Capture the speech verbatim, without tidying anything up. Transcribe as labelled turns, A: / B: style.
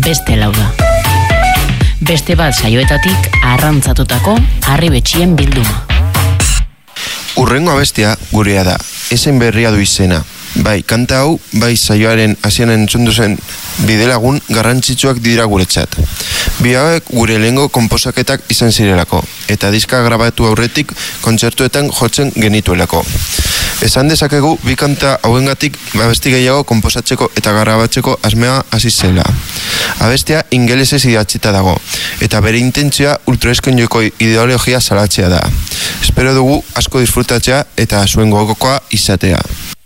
A: beste lauda. Beste bat saioetatik arrantzatutako harribetxien bilduma.
B: Urrengo abestia gurea da, ezen berria du izena. Bai, kanta hau, bai saioaren hasian entzundu zen bidelagun garrantzitsuak dira guretzat. Bi hauek gure lehengo konposaketak izan zirelako, eta diska grabatu aurretik kontzertuetan jotzen genituelako. Esan dezakegu, bi kanta hauengatik abesti gehiago konposatzeko eta grabatzeko asmea hasi zela. Abestia ingelesez idatzita dago, eta bere intentzioa ultraeskonjoiko ideologia salatzea da. Espero dugu asko disfrutatzea eta zuen gogokoa izatea.